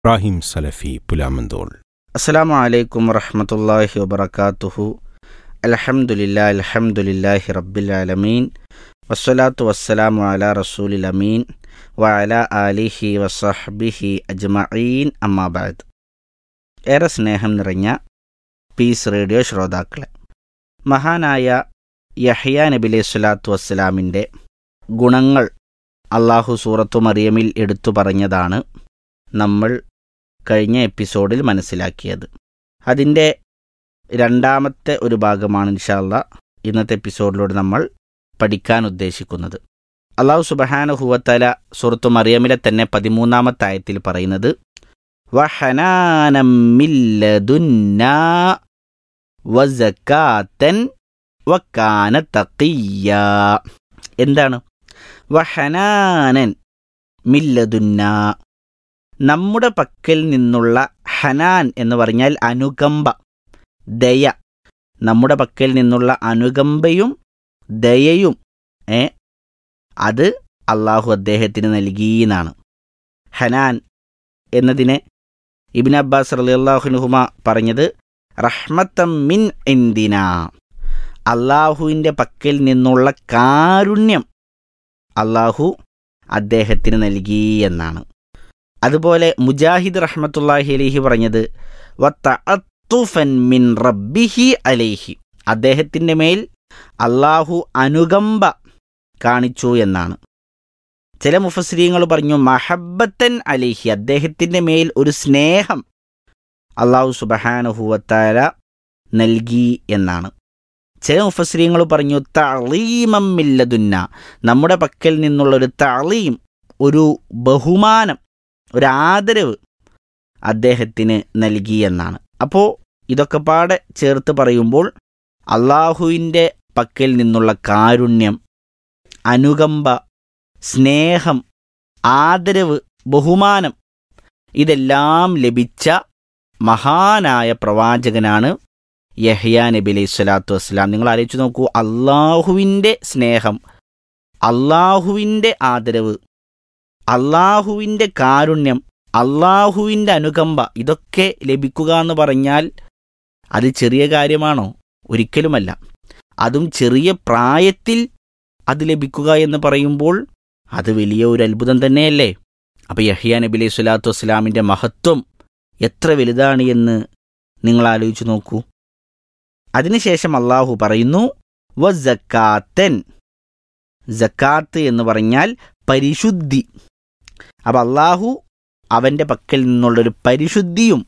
ഇബ്രാഹിം സലഫി പുലാമന്തോൾ. അസ്സലാമു അലൈക്കും വറഹ്മത്തുള്ളാഹി വബറകാതുഹു. അൽഹംദുലില്ലാഹി റബ്ബിൽ ആലമീൻ വസ്സലാത്തു വസ്സലാമു അലാ റസൂലിൽ അമീൻ വഅലാ ആലിഹി വസഹ്ബിഹി അജ്മഈൻ. അമ്മാ ബഅദ്. ഏറെ സ്നേഹം നിറഞ്ഞ പീസ് റേഡിയോ ശ്രോതാക്കളെ, മഹാനായ യഹ്യാ നബി അലൈഹി സ്വലാത്തു വസ്സലാമിൻ്റെ ഗുണങ്ങൾ അള്ളാഹു സൂറത്തു മറിയമിൽ എടുത്തു പറഞ്ഞതാണ് നമ്മൾ കഴിഞ്ഞ എപ്പിസോഡിൽ മനസ്സിലാക്കിയത്. അതിൻ്റെ രണ്ടാമത്തെ ഒരു ഭാഗമാണ് ഇൻഷാ അല്ലാഹ് ഇന്നത്തെ എപ്പിസോഡിലൂടെ നമ്മൾ പഠിക്കാൻ ഉദ്ദേശിക്കുന്നത്. അള്ളാഹു സുബ്ഹാനഹു വ തആല സൂറത്തു മറിയമിലെ തന്നെ 13-ാമത്തെ ആയത്തിൽ പറയുന്നത് വഹനാനം മിൻ ലദുന്നാ വസകാതൻ വകാന തഖിയ്യാ. എന്താണ് വഹനാനൻ മിൻ ലദുന്നാ? നമ്മുടെ പക്കൽ നിന്നുള്ള ഹനാൻ എന്ന് പറഞ്ഞാൽ അനുകമ്പ, ദയ. നമ്മുടെ പക്കൽ നിന്നുള്ള അനുകമ്പയും ദയയും അത് അള്ളാഹു അദ്ദേഹത്തിന് നൽകിയെന്നാണ്. ഹനാൻ എന്നതിനെ ഇബ്നു അബ്ബാസ് റളിയല്ലാഹു അൻഹുമ പറഞ്ഞത് റഹ്മത്തം മിൻ ഇൻദിനാ, അള്ളാഹുവിൻ്റെ പക്കൽ നിന്നുള്ള കാരുണ്യം അള്ളാഹു അദ്ദേഹത്തിന് നൽകി എന്നാണ്. അതുപോലെ മുജാഹിദ് റഹ്മത്തുള്ളാഹി അലൈഹി പറഞ്ഞത് വതഅത്തുഫൻ മിൻ റബ്ബിഹി അലൈഹി, അദ്ദേഹത്തിൻ്റെ മേൽ അള്ളാഹു അനുകമ്പ കാണിച്ചു എന്നാണ്. ചില മുഫസ്സിരീങ്ങൾ പറഞ്ഞു മഹബ്ബത്തൻ അലൈഹി, അദ്ദേഹത്തിൻ്റെ മേൽ ഒരു സ്നേഹം അള്ളാഹു സുബ്ഹാനഹു വ തആല നൽകി എന്നാണ്. ചില മുഫസ്സിരീങ്ങൾ പറഞ്ഞു തഅളീമം മിൻ ലദുന്ന, നമ്മുടെ പക്കൽ നിന്നുള്ളൊരു തഅളീം, ഒരു ബഹുമാനം, ഒരു ആദരവ് അദ്ദേഹത്തിന് നൽകി എന്നാണ്. അപ്പോൾ ഇതൊക്കെ പാടെ ചേർത്ത് പറയുമ്പോൾ അള്ളാഹുവിൻ്റെ പക്കൽ നിന്നുള്ള കാരുണ്യം, അനുകമ്പ, സ്നേഹം, ആദരവ്, ബഹുമാനം ഇതെല്ലാം ലഭിച്ച മഹാനായ പ്രവാചകനാണ് യഹ്യാ നബി അലൈഹി സ്വലാത്തു വസ്സലാം. നിങ്ങൾ ആലോചിച്ച് നോക്കൂ, അള്ളാഹുവിൻ്റെ സ്നേഹം, അള്ളാഹുവിൻ്റെ ആദരവ്, അള്ളാഹുവിൻ്റെ കാരുണ്യം, അള്ളാഹുവിൻ്റെ അനുകമ്പ ഇതൊക്കെ ലഭിക്കുക എന്ന് പറഞ്ഞാൽ അത് ചെറിയ കാര്യമാണോ? ഒരിക്കലുമല്ല. അതും ചെറിയ പ്രായത്തിൽ അത് ലഭിക്കുക എന്ന് പറയുമ്പോൾ അത് വലിയ ഒരു അത്ഭുതം തന്നെയല്ലേ? അപ്പോൾ യഹ്യാ നബി അലൈഹി സ്വലാത്തു വസ്സലാമിൻ്റെ മഹത്വം എത്ര വലുതാണ് എന്ന് നിങ്ങൾ ആലോചിച്ച് നോക്കൂ. അതിനുശേഷം അള്ളാഹു പറയുന്നു വസക്കാത്തൻ, സക്കാത്ത് എന്ന് പറഞ്ഞാൽ പരിശുദ്ധി. അപ്പം അള്ളാഹു അവൻ്റെ പക്കൽ നിന്നുള്ളൊരു പരിശുദ്ധിയും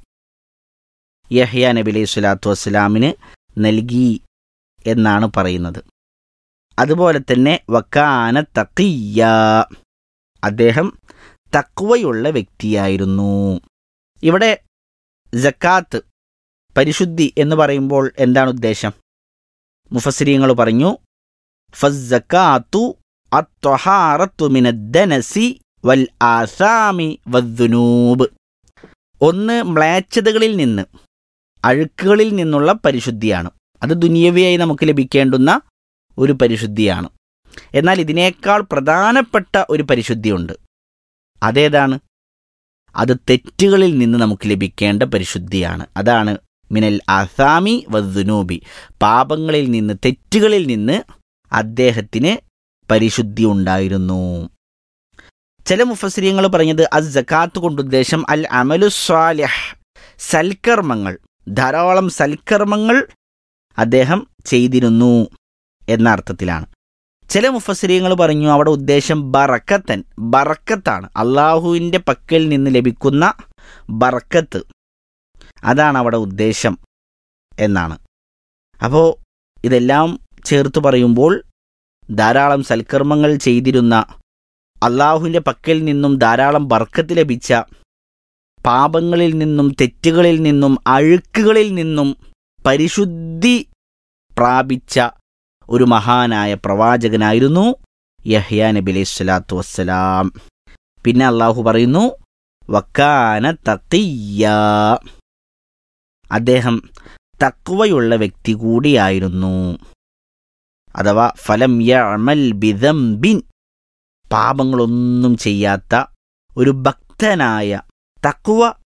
യഹ്യാ നബി അലൈഹി സ്വലാത്തു വസ്സലാമിന് നൽകി എന്നാണ് പറയുന്നത്. അതുപോലെ തന്നെ വകാന തഖിയ്യാ, അദ്ദേഹം തഖ്വയുള്ള വ്യക്തിയായിരുന്നു. ഇവിടെ സക്കാത്ത്, പരിശുദ്ധി എന്ന് പറയുമ്പോൾ എന്താണ് ഉദ്ദേശം? മുഫസ്സിരീങ്ങൾ പറഞ്ഞു ഫസ്സക്കാത്തു അത്വഹാറത്തു മിനദ്ദനസി വൽ ആസാമി വദ്ദുനൂബ്. ഒന്ന് മ്ലേച്ഛതകളിൽ നിന്ന്, അഴുക്കുകളിൽ നിന്നുള്ള പരിശുദ്ധിയാണ്. അത് ദുനിയവിയായി നമുക്ക് ലഭിക്കേണ്ടുന്ന ഒരു പരിശുദ്ധിയാണ്. എന്നാൽ ഇതിനേക്കാൾ പ്രധാനപ്പെട്ട ഒരു പരിശുദ്ധിയുണ്ട്. അതേതാണ്? അത് തെറ്റുകളിൽ നിന്ന് നമുക്ക് ലഭിക്കേണ്ട പരിശുദ്ധിയാണ്. അതാണ് മിനൽ ആസാമി വദ്ദുനൂബി, പാപങ്ങളിൽ നിന്ന്, തെറ്റുകളിൽ നിന്ന് അദ്ദേഹത്തിന് പരിശുദ്ധി ഉണ്ടായിരുന്നു. ചില മുഫസ്സിരീങ്ങൾ പറഞ്ഞത് അസ്സക്കാത്ത് കൊണ്ട് ഉദ്ദേശം അൽ അമലു സ്വാലിഹ്, സൽക്കർമ്മങ്ങൾ, ധാരാളം സൽക്കർമ്മങ്ങൾ അദ്ദേഹം ചെയ്തിരുന്നു എന്ന അർത്ഥത്തിലാണ്. ചില മുഫസ്സിരീങ്ങൾ പറഞ്ഞു അവിടെ ഉദ്ദേശം ബറക്കത്തൻ, ബറക്കത്താണ്, അള്ളാഹുവിൻ്റെ പക്കൽ നിന്ന് ലഭിക്കുന്ന ബറക്കത്ത്, അതാണ് അവിടെ ഉദ്ദേശം എന്നാണ്. അപ്പോൾ ഇതെല്ലാം ചേർത്ത് പറയുമ്പോൾ ധാരാളം സൽക്കർമ്മങ്ങൾ ചെയ്തിരുന്ന, അള്ളാഹുവിൻ്റെ പക്കൽ നിന്നും ധാരാളം ബർക്കത്ത് ലഭിച്ച, പാപങ്ങളിൽ നിന്നും തെറ്റുകളിൽ നിന്നും അഴുക്കുകളിൽ നിന്നും പരിശുദ്ധി പ്രാപിച്ച ഒരു മഹാനായ പ്രവാചകനായിരുന്നു യഹ്യാ നബി അലൈഹി സ്വലാത്തു വസ്സലാം. പിന്നെ അള്ളാഹു പറയുന്നു വകാന തഖിയ്യാ, അദ്ദേഹം തഖ്വയുള്ള വ്യക്തി കൂടിയായിരുന്നു. അഥവാ ഫലം യഅമൽ ബിദംബിൻ, പാപങ്ങളൊന്നും ചെയ്യാത്ത ഒരു ഭക്തനായ തഖ്വ